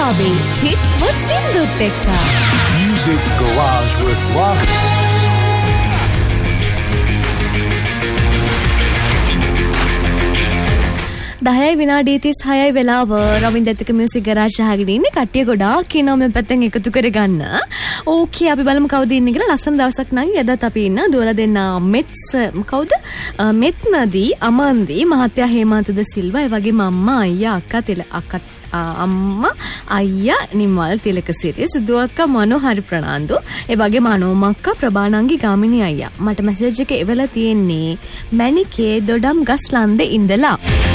ආවේ හිට් සින්දුත් එක්ක. Music Garage with Rock. දහයයි විනාඩි 36යි වෙලාව රවින්දර්තික මියුසික් ගරාජ් අහගෙන ඉන්නේ කට්ටිය ගොඩාක් ඉන්නවා මේ පැත්තෙන් එකතු කරගන්න. ඕකේ අපි බලමු කවුද ඉන්නේ කියලා. ලස්සන දවසක් නම් එදත් අපි ඉන්න දුවලා දෙන්න මෙත්ස් කවුද? මෙත්නදී අමන්දී මහත්තයා හේමන්තද සිල්වා ඒ වගේම අම්මා අයියා අක්කා අම්මා අයියා නිමල් තිලකසිරි සිදු අක්කා මනෝහරි ප්‍රනාන්දු ඒ වගේම අනෝමක්කා ප්‍රභානංගි ගාමිණී අයියා. මට මැසේජ් එක එවලා තියෙන්නේ මැනිකේ දොඩම් ගස්ලන්දේ ඉඳලා.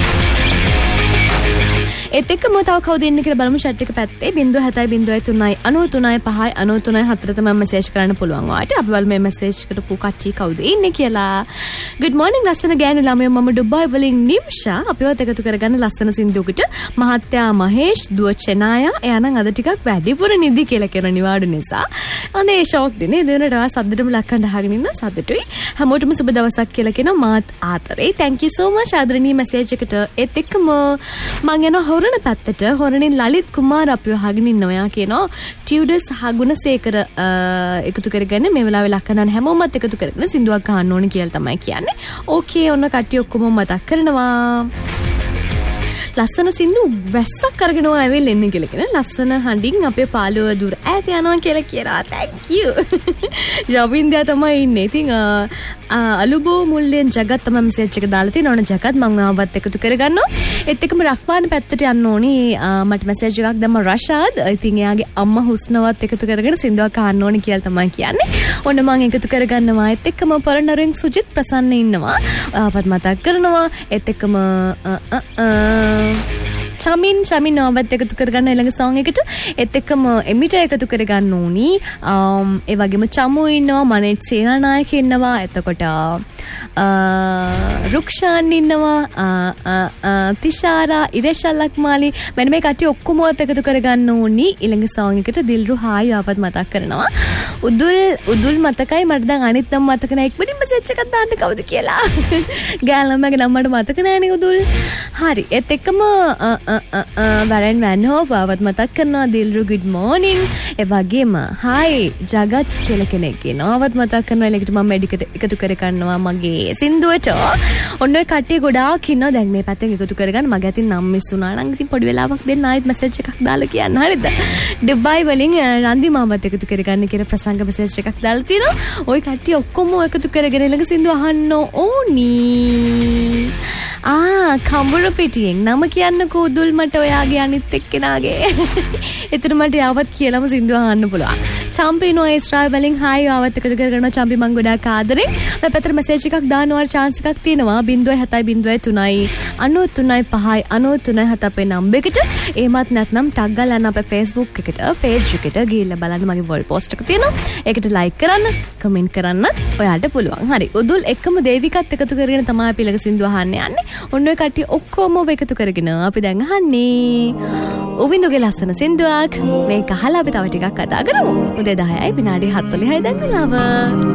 ඒත් එක්කම තව කවුද ඉන්නේ කියලා බලමු chat එක පැත්තේ 07003 93 5 93 4 තමයි මැසේජ් කරන්න පුළුවන් ඔයාලට. අපි බලමු මේ මැසේජ් කරපු කට්ටිය කවුද ඉන්නේ කියලා. good morning ලස්සන ගෑනු ළමයෝ මම ඩුබායි වලින් නිම්ෂා අපිවත් එකතු කරගන්න ලස්සන සින්දුවකට මහත්තයා මහේෂ් දුව චෙනායා එයා නම් අද ටිකක් වැඩිපුර නිදි කියලා කියන නිවාඩු නිසා. අනේ ෂොක් දිනේ දෙනට සද්දටම ලක්කන්න අහගෙන ඉන්න සද්දටුයි. හැමෝටම සුබ දවසක් කියලා කියනවා මාත් ආතරේ. thank you so much ආදරණීය මැසේජ් එකට. ඒත් එක්කම මම යනවා හොරණ පැත්තට. හොරණින් ලලිත් කුමාර අපිව අහගෙන ඉන්නවා. යා කියනවා ටියුඩර්ස් හගුණසේකර එකතු කරගෙන මේ වෙලාවේ ලක්කන්න හැමෝමත් එකතු කරගෙන සින්දුවක් ගන්න ඕනේ කියලා තමයි කියන්නේ. ඕකේ ඔන්න කට්ටිය ඔක්කොම මතක් කරනවා. ලස්සන සින්දු වැස්සක් අරගෙන ආවෙල් එන්නේ කියලා කියන ලස්සන හඬින් අපේ පාළුව දුර ඈත යනවා කියලා කියනවා. thank you. රවින්දයා තමයි ඉන්නේ. ඉතින් අලුබෝ මුල්ලෙන් ජගත් තමයි මෙසේජ් එක දාලා තියෙනවා. ඕන ජගත් මම ආවත් එකතු කරගන්නවා. ඒත් එක්කම රක්වාන පැත්තට යන්න ඕනි. මට මෙසේජ් එකක් දැම්ම රෂාද්. ඉතින් එයාගේ අම්මා හුස්නවත් එකතු කරගෙන සින්දුවක් අහන්න ඕනි කියලා තමයි කියන්නේ. ඔන්න මම එකතු කරගන්නවා. ඒත් එක්කම පරණරෙන් සුජිත් ප්‍රසන්න ඉන්නවා. ආවත් මතක් කරනවා. ඒත් එක්කම චමින් නවත් එකතු කරගන්න ඊළඟ සෝං එකට. ඒත් එක්කම එමිට එකතු කරගන්න ඕනි. ඒ වගේම චමු ඉන්නවා, මනෙත් සේනානායක ඉන්නවා. එතකොට රුක්ෂාන් ඉන්නවා, තිෂාරා, ඉරේෂල්ලක් මාලි මෙන්න මේ කට්ටිය ඔක්කොම එකතු කරගන්න ඕනි. ඊළඟ සෝං එකට දිල්රු හායි ආවත් මතක් කරනවා. උදුල් මතකයි මට දැන් අනිත් නම් මතක නැහැ. ඉක්මනින් මෙසේජ් එකක් දාන්න කවුද කියලා. ගෑලම්මගේ නම මට මතක නැහැනේ උදුල්. හරි. ඒත් එක්කම වරන් වැන්හෝෆ් ආවත් මතක් කරනවා. දිල්රු good morning. ඒ වගේම hi ජගත් කියලා කෙනෙක් ඉන්නවා. ආවත් මතක් කරනවා. ඊළඟට මම එකතු කර ගන්නවා මගේ සින්දුවට. ඔන්න ඔය කට්ටිය ගොඩාක් ඉන්නවා. දැන් මේ පැත්තෙන් එකතු කරගන්න මගේ අතින් නම් මිස් වුණා නම් ඉතින් පොඩි වෙලාවක් දෙන්න ආයෙත් මැසේජ් එකක් දාලා කියන්න. හරිද? ඩුබායි වලින් රන්දි මාමත් එකතු කරගන්න කියලා ප්‍රසංග මැසේජ් එකක් දාලා තිනවා. ওই කට්ටිය ඔක්කොම එකතු කරගෙන ඊළඟ සින්දුව අහන්න ඕනි. කඹුරු පිටියෙන් නම කියන්නකෝ උදුල් මට ඔයාගේ අනිත් එක්කෙනාගේ. එතන මට යාවත් කියලාම සින්දුව අහන්න පුළුවන්. චම්පි නොයි ස්ට්‍රයි වලින් හායි ආවත් එකතු කරගෙන චම්පි මං ගොඩාක් ආදරේ. මේ පැත්තට මැසේජ් එකක් දානවා chance එකක් තියෙනවා 0.7 0.3 93 5 93 7 අපේ නම්බර් එකට. එහෙමත් නැත්නම් ටග් ගලන්න අපේ Facebook එකට page එකට ගිහිල්ලා බලන්න මගේ වොල් post එක තියෙනවා. ඒකට like කරන්න, comment කරන්න ඔයාලට පුළුවන්. හරි. උදුල් එක්කම දේවිකත් එකතු කරගෙන තමයි අපි ළඟ සින්දුව අහන්න යන්නේ. ඔන්න ඔය කට්ටිය ඔක්කොම එකතු කරගෙන අපි දැන් අහන්නේ උවින්දුගේ ලස්සන සින්දුවක්. මේක අහලා අපි තව ටිකක් කතා කරමු. උදේ 10යි විනාඩි 46යි දැන් වෙලාව.